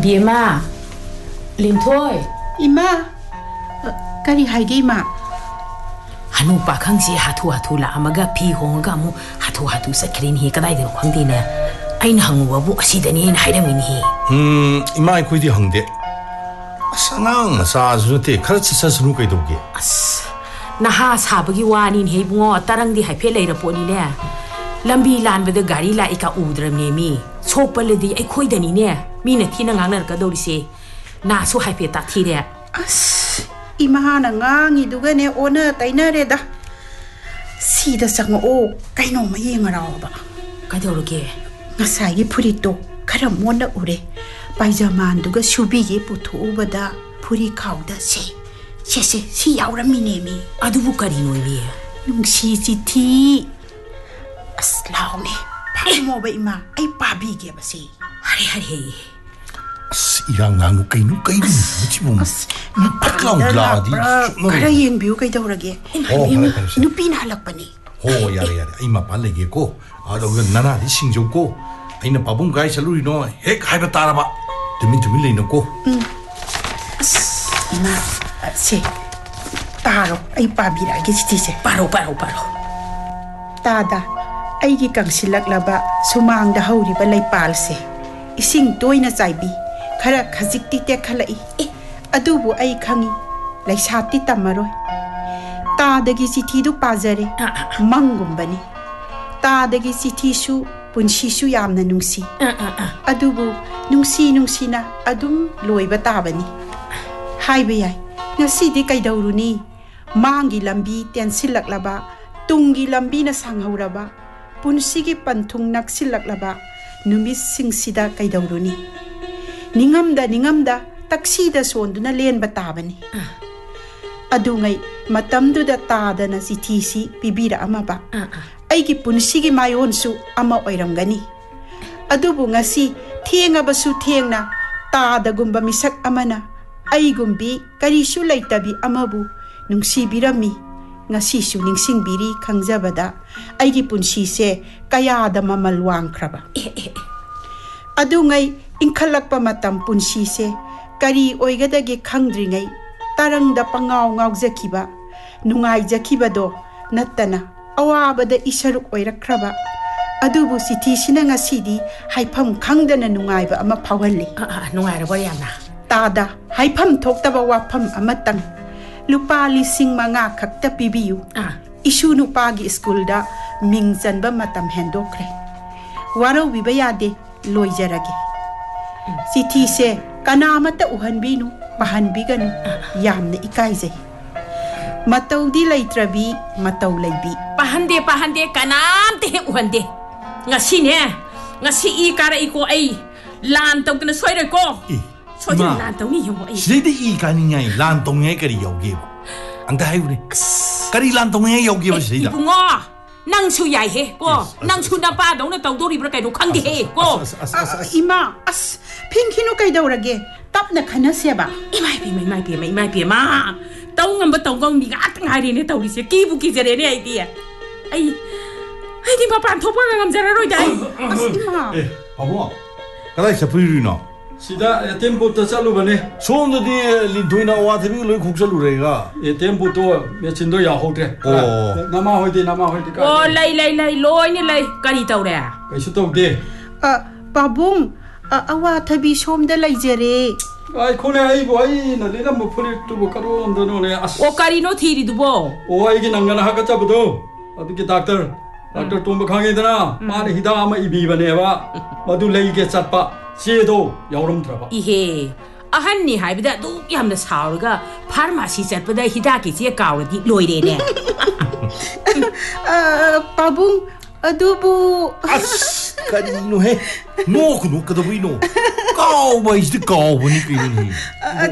Bima, Limtoy. Ima, kari haige ima. Hanu pakang si hatu la amaga pi honga mu hatu sa krin hi kadai de khangdi ne. Aina hangu babu asidani na haidamin hi. Ima ai kuidi hangde. Sanang sa zute kharach sa sunu kai doge. As naha sabagi wani he bungo tarang di haipe leira poni ne. Lambi lan beda gari la ika udram ne mi. Sopale di ai khoidani ne. Mi na thina ngangnar ka dori se. Na su haipe ta thire. As imahana ngangi duga ne ona taina reda. Sida sang o kaino mayeng rawa. Kadoroge. Ngasai purito kara mona ure. Paijaman duga subigi putu ubada puri kauda se. Si yauramine mi. Adubu karino mi. Nungsi ti. Aslaw ne. Pamo ba ima ay pabige ba si. Hari. Irang ngangu kainu chibum. Patlaw gladi. Kara yeng biu kay dawrage. Nupi na halak pa ni. Yari. Ay mapalege ko. Adoga nana di singjo ko. Ay na pabung gai saluri no. Hek haiba taraba. Tumin lay no ko. Ima, se. Taro ay pabirage si se. Paro. Tada. Ay kang silak laba sumang da hauri ba lay palse. Ising toy na zaibi. Kara kazik tite kalai. Adubo ay kangi. Lay sati tamaroy. Tadagi si tido pazare. Mangumbani. Tadagi si tisu punsisu yam na nungsi. Adubo nungsi na adum loy batabani. Hai bayay. Ngasi di kay dauruni. Mangi lambi tiyan silak laba. Tunggi lambi na sanghauraba. Punsigi pantung naksilak laba. Numis singsida kay dauruni. Ningamda, taksida sondo na len batabani. Adungay, matamdo da tada na si tisi bibira ama ba. Ay gipunsigi mayonsu ama oiram gani. Adubo nga si tienga basu tieng na tada gumba misak ama na. Ay gumbi karisu lay tabi amabu nung si birami. Nga sisu ning singbiri kangjabada. Ay gipunsise kaya da mamalwang kraba. Adungay, ingkalak pa matampun sise, kari oigadagi kangdringay, tarang da pangaw zakiba, nungay zakiba do, natana, awabada isaruk oirakraba. Adubo si tisina nga sidi, haipam kangda na nungay ba ama pawali. Nungay ra yan na. Tada, haipam toktaba wapam amatang, lupali sing mga kakta pibiyu, isunu pagi iskulda, mingzan ba matam hendokre. Waraw bibayade, loy jarage. Si tise kanamata uhanbinu pahanbiganu yamna ikaizay. Mataw di laytrabi mataw laybi. Pahande kanamte uhande. Ngasi ikara iko ay lantaw kana soyra ko. Soyra lantaw ni yo ay. Sida ika ni ngay lantaw ngay kari yoge ba. Ang tayo ni. Kari lantaw ngay yoge ba sida. Ibungo. Nang su yai he ko nang su na pa dong na tau dori bra kai do khang de he ko ima pinkinu kai daurage tap na khana se ba imai pi ma tau ngam ba tau gong mi ga at ngai ne tau ri se ki bu ki jere ne ai di pa pan thop ga ngam jara roi dai ima babu kadai sa puri no sida tempo ta chalu bane sonda di lindoina wa thebi loi khuk chalu rega tempo to me chindo ya hotre nama hoide ka lai loi ni lai kari tau re kai su to de babung awa thabi som da lai jere ai khone ai boy na le na mo phuli tu bo karo ndo no ne as o kari no thiri du bo o ai gi nangana ha ka cha bodo adu ki doctor tumba khange dana ma ne hida ma ibi bane ba madu lai ge chatpa Sido, yaurum traba. Ihe, ahan ni hai bida du yamna saurga pharmacy chatpada hidaki che kawradi loire ne. Pabung adubu karino he no kadabuino. Kaw ba is the kaw ni kini.